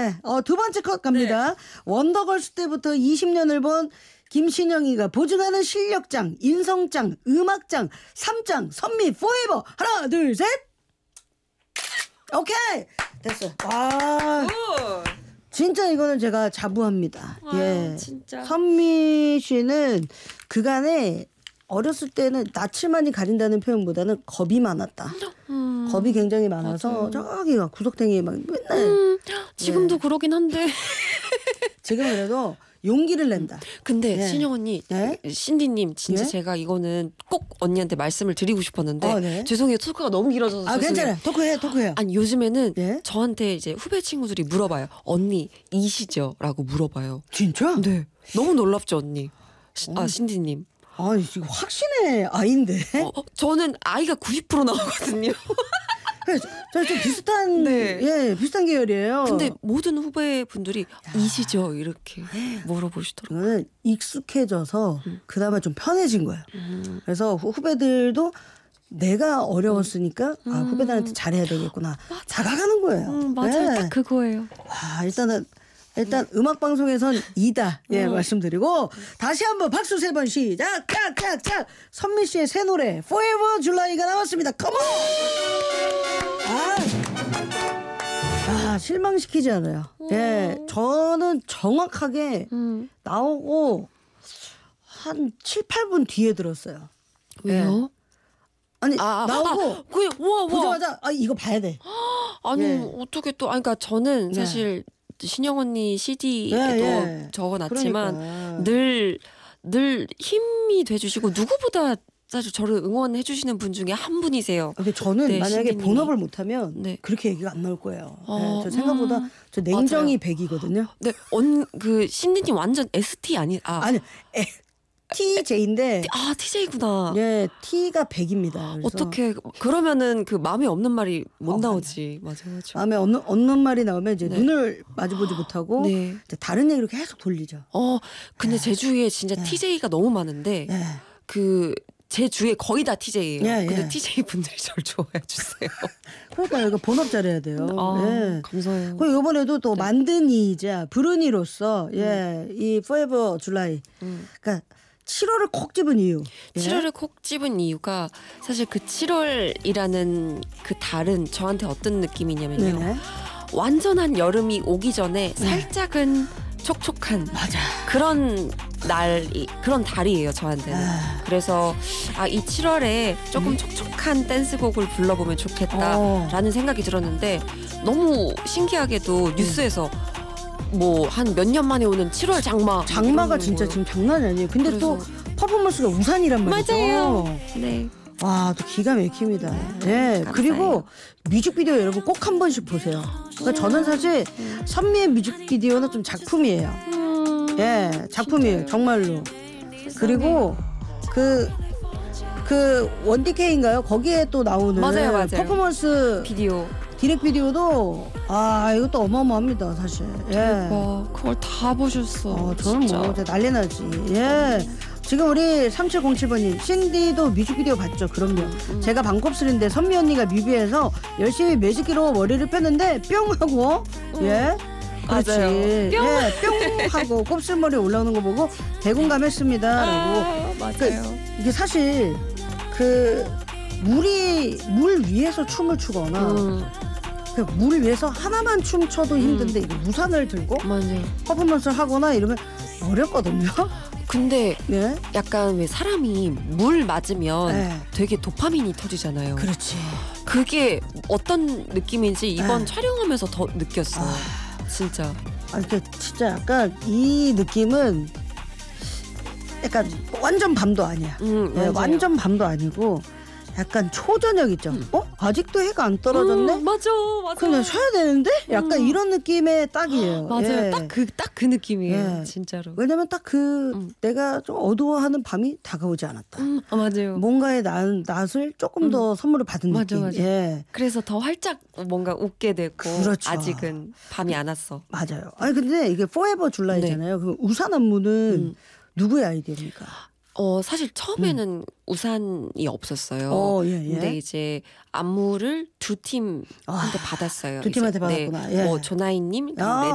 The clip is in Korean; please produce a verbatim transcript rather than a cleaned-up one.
네, 어, 두 번째 컷 갑니다. 네. 원더걸스 때부터 이십 년을 본 김신영이가 보증하는 실력장, 인성장, 음악장, 삼장, 선미, 포에버. 하나, 둘, 셋. 오케이. 됐어요. 와. 오. 진짜 이거는 제가 자부합니다. 와, 예. 진짜. 선미 씨는 그간에 어렸을 때는 낯을 많이 가린다는 표현보다는 겁이 많았다. 음, 겁이 굉장히 많아서 맞아요. 저기가 구석탱이에 막 맨날. 음, 지금도 예. 그러긴 한데. 지금 그래도 용기를 낸다. 근데 예. 신영 언니, 예? 신디님 진짜 예? 제가 이거는 꼭 언니한테 말씀을 드리고 싶었는데 어, 네. 죄송해요. 토크가 너무 길어져서. 아 괜찮아요. 토크해, 토크해요. 아니 요즘에는 예? 저한테 이제 후배 친구들이 물어봐요. 언니 이시죠? 라고 물어봐요. 진짜? 네. 너무 놀랍죠 언니. 시, 아 신디님. 아 지금 확신의 아이인데. 어, 저는 아이가 구십 퍼센트 나오거든요. 저 좀 비슷한 네. 예 비슷한 계열이에요. 근데 모든 후배분들이 이시죠 이렇게 물어보시더라고요. 이거는 익숙해져서 음. 그나마 좀 편해진 거예요. 음. 그래서 후배들도 내가 어려웠으니까 음. 아 후배들한테 잘해야 되겠구나. 맞아. 다가가는 거예요. 음, 맞아요. 네. 딱 그거예요. 와 일단은 일단 음. 음악 방송에선 이다 예 음. 말씀드리고 다시 한번 박수 세 번 시작 짝짝짝 선미 씨의 새 노래 Forever July가 나왔습니다. 컴온. 아, 아 실망시키지 않아요. 음. 예 저는 정확하게 음. 나오고 한 칠, 팔 분 뒤에 들었어요. 왜요? 예. 아니 아, 나오고 아, 그, 우와, 우와. 보자마자 아 이거 봐야 돼. 아니 예. 어떻게 또 아니 그러니까 저는 사실 네. 신영 언니 씨디에도 예, 예. 적어놨지만 늘 늘 힘이 돼주시고 누구보다 사실 저를 응원해 주시는 분 중에 한 분이세요. 근데 저는 네, 만약에 신디님이. 본업을 못하면 네. 그렇게 얘기가 안 나올 거예요. 어, 네, 저 생각보다 음, 저 냉정이 백이거든요. 네, 언 그 신디님 완전 에스티 아니 아 아니 에, 티제이인데 아 티제이구나. 예, T가 백입니다. 어떻게 그러면은 그 마음에 없는 말이 못 어, 나오지. 맞아, 맞아. 마음에 없는 없는 말이 나오면 이제 네. 눈을 마주보지 못하고 네. 이제 다른 얘기로 계속 돌리죠. 어, 근데 네. 제 주위에 진짜 네. 티제이가 너무 많은데 네. 그 제 주위에 거의 다 티제이예요. 예, 근데 예. 티제이 분들이 저를 좋아해 주세요. 그러니까 이거 본업 잘해야 돼요. 아, 예. 감사해요. 그리고 이번에도 또 네. 만든 이자 부르니로서 음. 예, 이 Forever July. 음. 그러니까 칠월을 콕 집은 이유. 예? 칠월을 콕 집은 이유가 사실 그 칠월이라는 그 달은 저한테 어떤 느낌이냐면요. 네네. 완전한 여름이 오기 전에 네. 살짝은 촉촉한 맞아. 그런 날이 그런 달이에요 저한테는. 아. 그래서 아, 이 칠월에 조금 음. 촉촉한 댄스곡을 불러보면 좋겠다라는 오. 생각이 들었는데 너무 신기하게도 뉴스에서 음. 뭐 한 몇 년 만에 오는 칠월 장마 장마가 진짜 거예요. 지금 장난이 아니에요. 근데 그래서. 또 퍼포먼스가 우산이란 말이죠. 맞아요. 네. 와, 또 기가 막힙니다. 예. 네. 그리고 뮤직비디오 여러분 꼭 한 번씩 보세요. 그러니까 저는 사실 선미의 뮤직비디오는 좀 작품이에요. 음, 예, 작품이에요. 진짜요? 정말로. 그리고 그 그 원디케이인가요? 거기에 또 나오는 맞아요, 맞아요. 퍼포먼스 비디오. 디렉 비디오도 아 이것도 어마어마합니다 사실. 예. 대박. 그걸 다 보셨어. 어, 저는 진짜. 뭐 난리 나지. 예. 지금 우리 삼칠공칠 번님 신디도 뮤직비디오 봤죠? 그럼요. 음. 제가 방콕슬인데 선미 언니가 뮤비에서 열심히 매직기로 머리를 폈는데 뿅 하고 음. 예. 그렇지. 맞아요. 뿅. 예, 뿅 하고 곱슬머리 올라오는 거 보고 대공감했습니다라고. 아, 맞아요. 그, 이게 사실 그 물이 물 위에서 춤을 추거나 음. 그 물 위에서 하나만 춤춰도 힘든데 음. 이거 우산을 들고 맞아요. 퍼포먼스를 하거나 이러면 어렵거든요. 근데 네? 약간 왜 사람이 물 맞으면 네. 되게 도파민이 터지잖아요. 그렇지. 그게 어떤 느낌인지 이번 네. 촬영하면서 더 느꼈어요. 아. 진짜. 아, 이게 진짜 약간 이 느낌은 약간 완전 밤도 아니야. 음, 네, 완전 밤도 아니고 약간 초저녁 있죠. 음. 어? 아직도 해가 안 떨어졌네? 음, 맞아, 맞아. 그냥 쉬어야 되는데? 약간 음. 이런 느낌의 딱이에요. 맞아요. 예. 딱 그, 딱 그 느낌이에요. 예. 진짜로. 왜냐면 딱 그 음. 내가 좀 어두워하는 밤이 다가오지 않았다. 음, 아, 맞아요. 뭔가의 낫, 낫을 조금 음. 더 선물을 받은 맞아, 느낌. 맞아. 예. 그래서 더 활짝 뭔가 웃게 되고 그렇죠. 아직은 밤이 안 왔어. 맞아요. 아니 근데 이게 포에버 줄라이잖아요. 네. 그럼 우산 안무는 음. 누구의 아이디어입니까? 어 사실 처음에는 음. 우산이 없었어요. 어, 예, 예. 근데 이제 안무를 두 팀한테 아, 받았어요. 두 팀한테 이제. 받았구나. 네. 예. 뭐 조나이님, 아.